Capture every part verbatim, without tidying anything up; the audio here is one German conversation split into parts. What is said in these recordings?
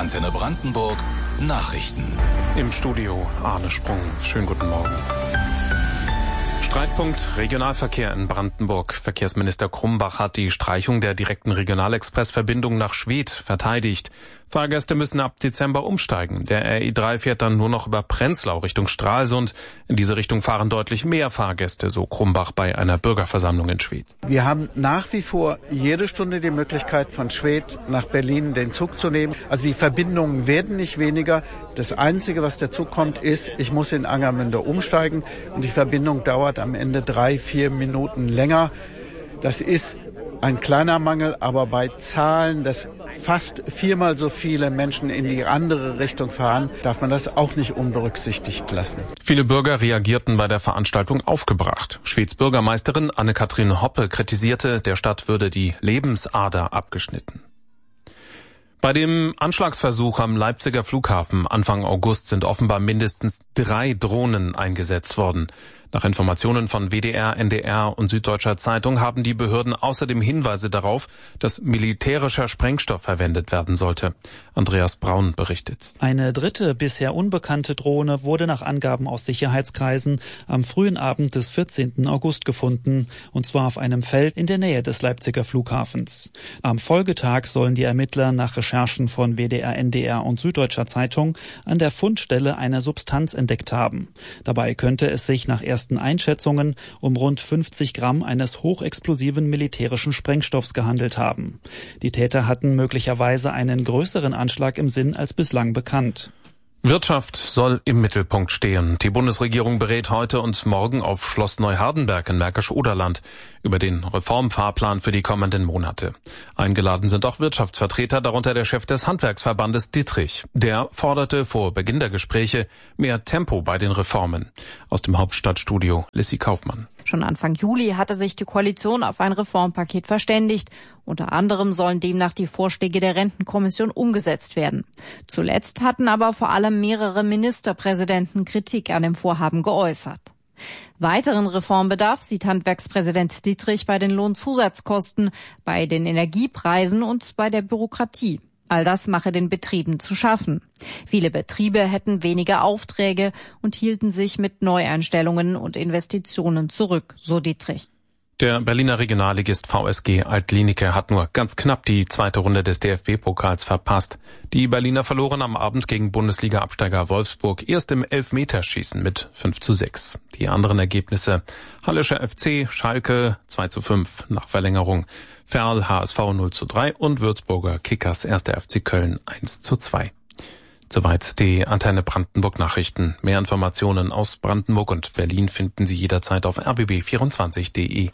Antenne Brandenburg Nachrichten. Im Studio Arne Sprung. Schönen guten Morgen. Streitpunkt Regionalverkehr in Brandenburg. Verkehrsminister Krumbach hat die Streichung der direkten Regionalexpressverbindung nach Schwedt verteidigt. Fahrgäste müssen ab Dezember umsteigen. Der R E drei fährt dann nur noch über Prenzlau Richtung Stralsund. In diese Richtung fahren deutlich mehr Fahrgäste, so Krumbach bei einer Bürgerversammlung in Schwedt. Wir haben nach wie vor jede Stunde die Möglichkeit, von Schwedt nach Berlin den Zug zu nehmen. Also die Verbindungen werden nicht weniger. Das Einzige, was dazu kommt, ist, ich muss in Angermünde umsteigen und die Verbindung dauert am Ende drei, vier Minuten länger. Das ist ein kleiner Mangel, aber bei Zahlen, dass fast viermal so viele Menschen in die andere Richtung fahren, darf man das auch nicht unberücksichtigt lassen. Viele Bürger reagierten bei der Veranstaltung aufgebracht. Schweds Bürgermeisterin Anne-Kathrin Hoppe kritisierte, der Stadt würde die Lebensader abgeschnitten. Bei dem Anschlagsversuch am Leipziger Flughafen Anfang August sind offenbar mindestens drei Drohnen eingesetzt worden. Nach Informationen von W D R, N D R und Süddeutscher Zeitung haben die Behörden außerdem Hinweise darauf, dass militärischer Sprengstoff verwendet werden sollte. Andreas Braun berichtet. Eine dritte, bisher unbekannte Drohne wurde nach Angaben aus Sicherheitskreisen am frühen Abend des vierzehnten August gefunden, und zwar auf einem Feld in der Nähe des Leipziger Flughafens. Am Folgetag sollen die Ermittler nach Recherchen von W D R, N D R und Süddeutscher Zeitung an der Fundstelle eine Substanz entdeckt haben. Dabei könnte es sich nach ersten Einschätzungen um rund fünfzig Gramm eines hochexplosiven militärischen Sprengstoffs gehandelt haben. Die Täter hatten möglicherweise einen größeren Anschlag im Sinn als bislang bekannt. Wirtschaft soll im Mittelpunkt stehen. Die Bundesregierung berät heute und morgen auf Schloss Neuhardenberg in Märkisch-Oderland über den Reformfahrplan für die kommenden Monate. Eingeladen sind auch Wirtschaftsvertreter, darunter der Chef des Handwerksverbandes Dittrich. Der forderte vor Beginn der Gespräche mehr Tempo bei den Reformen. Aus dem Hauptstadtstudio Lissy Kaufmann. Schon Anfang Juli hatte sich die Koalition auf ein Reformpaket verständigt. Unter anderem sollen demnach die Vorschläge der Rentenkommission umgesetzt werden. Zuletzt hatten aber vor allem mehrere Ministerpräsidenten Kritik an dem Vorhaben geäußert. Weiteren Reformbedarf sieht Handwerkspräsident Dittrich bei den Lohnzusatzkosten, bei den Energiepreisen und bei der Bürokratie. All das mache den Betrieben zu schaffen. Viele Betriebe hätten weniger Aufträge und hielten sich mit Neueinstellungen und Investitionen zurück, so Dittrich. Der Berliner Regionalligist V S G Altlinike hat nur ganz knapp die zweite Runde des D F B-Pokals verpasst. Die Berliner verloren am Abend gegen Bundesliga-Absteiger Wolfsburg erst im Elfmeterschießen mit fünf zu sechs. Die anderen Ergebnisse: Hallischer F C, Schalke zwei zu fünf nach Verlängerung, Verl H S V null zu drei und Würzburger Kickers erster F C Köln eins zu zwei. Soweit die Antenne Brandenburg Nachrichten. Mehr Informationen aus Brandenburg und Berlin finden Sie jederzeit auf r b b vierundzwanzig punkt d e.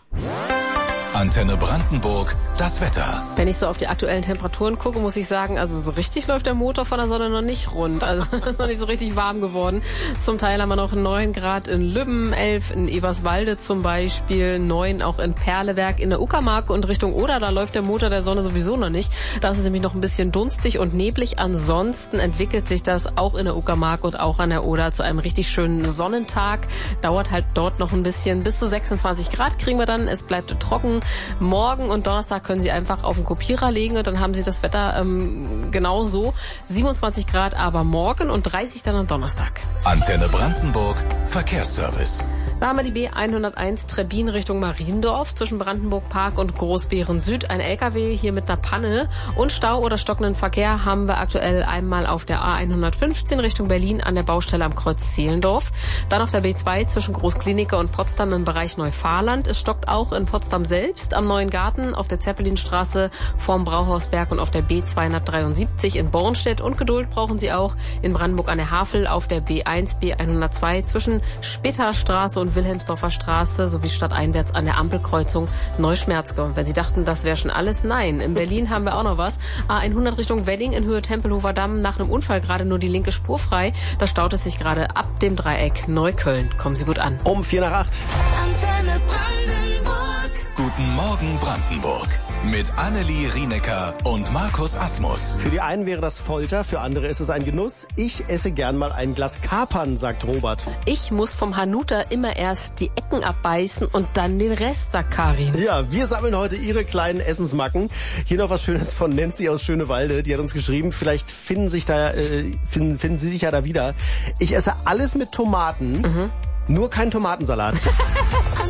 Antenne Brandenburg, das Wetter. Wenn ich so auf die aktuellen Temperaturen gucke, muss ich sagen, also so richtig läuft der Motor von der Sonne noch nicht rund. Also ist noch nicht so richtig warm geworden. Zum Teil haben wir noch neun Grad in Lübben, elf in Eberswalde zum Beispiel, neun auch in Perleberg, in der Uckermark und Richtung Oder, da läuft der Motor der Sonne sowieso noch nicht. Da ist es nämlich noch ein bisschen dunstig und neblig. Ansonsten entwickelt sich das auch in der Uckermark und auch an der Oder zu einem richtig schönen Sonnentag. Dauert halt dort noch ein bisschen. Bis zu sechsundzwanzig Grad kriegen wir dann. Es bleibt trocken. Morgen und Donnerstag können Sie einfach auf den Kopierer legen und dann haben Sie das Wetter ähm, genau so. siebenundzwanzig Grad aber morgen und dreißig dann am Donnerstag. Antenne Brandenburg, Verkehrsservice. Da haben wir die B hunderteins Trebbin Richtung Mariendorf zwischen Brandenburg Park und Großbeeren Süd. Ein L K W hier mit einer Panne und Stau oder stockenden Verkehr haben wir aktuell einmal auf der A hundertfünfzehn Richtung Berlin an der Baustelle am Kreuz Zehlendorf. Dann auf der B zwei zwischen Großklinike und Potsdam im Bereich Neufahrland. Es stockt auch in Potsdam selbst am Neuen Garten, auf der Zeppelinstraße vorm Brauhausberg und auf der B zweihundertdreiundsiebzig in Bornstedt. Und Geduld brauchen Sie auch in Brandenburg an der Havel auf der B eins, B hundertzwei zwischen Spitterstraße und Wilhelmsdorfer Straße sowie stadteinwärts an der Ampelkreuzung Neuschmerzge. Und wenn Sie dachten, das wäre schon alles, nein. In Berlin haben wir auch noch was. A hundert Richtung Wedding in Höhe Tempelhofer Damm, nach einem Unfall gerade nur die linke Spur frei. Da staut es sich gerade ab dem Dreieck Neukölln. Kommen Sie gut an. Um vier nach acht. Antenne Brandenburg. Guten Morgen Brandenburg. Mit Annelie Rienecker und Markus Asmus. Für die einen wäre das Folter, für andere ist es ein Genuss. Ich esse gern mal ein Glas Kapern, sagt Robert. Ich muss vom Hanuta immer erst die Ecken abbeißen und dann den Rest, sagt Karin. Ja, wir sammeln heute Ihre kleinen Essensmacken. Hier noch was Schönes von Nancy aus Schönewalde. Die hat uns geschrieben, vielleicht finden, sich da, äh, finden, finden Sie sich ja da wieder. Ich esse alles mit Tomaten, mhm. nur kein Tomatensalat.